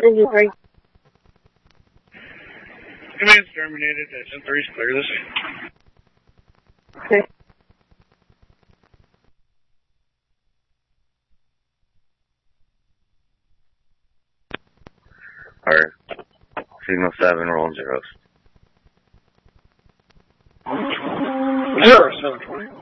Sorry. Command's terminated. Engine 3's clear this. Okay. Alright. Signal 7, rolling zeros. 0720.